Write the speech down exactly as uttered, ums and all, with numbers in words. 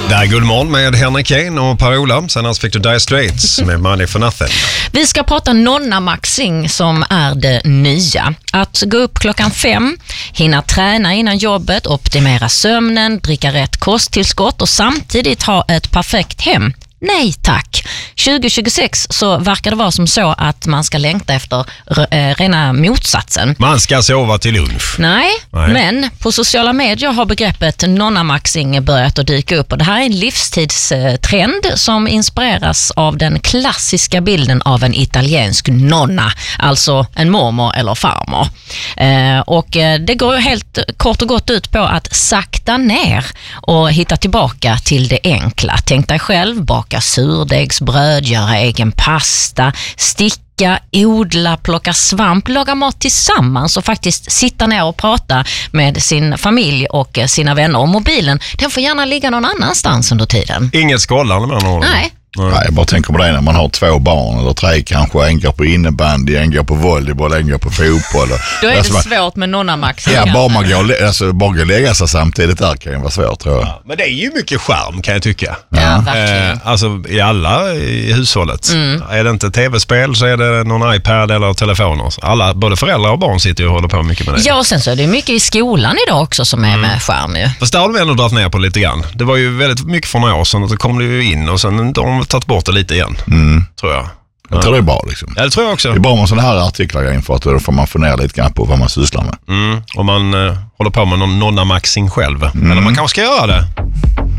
Det här är Guldmorgon med Henrik Kane och Per-Ola. Sen fick du Dire Straits med Money for Nothing. Vi ska prata nonna-maxing som är det nya. Att gå upp klockan fem, hinna träna innan jobbet, optimera sömnen, dricka rätt kosttillskott och samtidigt ha ett perfekt hem. Nej tack. tjugo tjugosex så verkar det vara som så att man ska längta efter äh, rena motsatsen. Man ska sova till lunch. Nej, Nej, men på sociala medier har begreppet nonna-maxing börjat att dyka upp. Och det här är en livstidstrend som inspireras av den klassiska bilden av en italiensk nonna. Alltså en mormor eller farmor. Eh, och det går ju helt kort och gott ut på att sakta ner och hitta tillbaka till det enkla. Tänk dig själv, baka surdegsbröd, göra egen pasta, sticka, odla, plocka svamp, laga mat tillsammans och faktiskt sitta ner och prata med sin familj och sina vänner. Och mobilen, den får gärna ligga någon annanstans under tiden. Inget skållande med någon. Nej. Nej, jag bara tänker på det när man har två barn eller tre kanske, en går på innebandy, en går på volleyboll, en går på fotboll. Då är alltså, det svårt med nonna-maxing. Ja, bara man går, alltså, bara går lägga sig samtidigt där kan ju vara svårt, tror jag. Ja, men det är ju mycket charm kan jag tycka. Ja, verkligen. Eh, alltså i alla i hushållet. Mm. Är det inte tv-spel så är det någon iPad eller telefoner. Alla, både föräldrar och barn sitter ju och håller på mycket med det. Ja, och sen så är det mycket i skolan idag också som är mm. med skärm ju. Fast där har de ändå dragit ner på lite grann. Det var ju väldigt mycket för några år sedan och då kom det ju in och sen de tagit bort det lite igen, mm. tror jag. Jag ja. tror det är bra liksom. Ja, det tror jag också. Det är bra med sådana här artiklar inför att då får man fundera lite grann på vad man sysslar med. Mm. Om man eh, håller på med någon nonna-maxing själv. Mm. Eller man kanske ska göra det.